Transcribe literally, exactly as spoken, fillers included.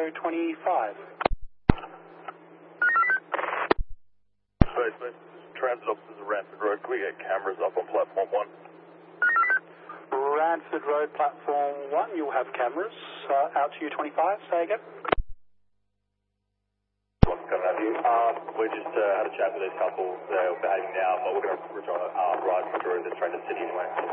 twenty-five. Space, space. Transit officers at Ranford Road. Can we get cameras up on platform one? Ranford Road, platform one. You'll have cameras. Uh, out to you twenty-five. Say again. What's going on here? Um, we just uh, had a chat with this couple. They're behaving now, but we're going to uh, ride through the Transit City anyway.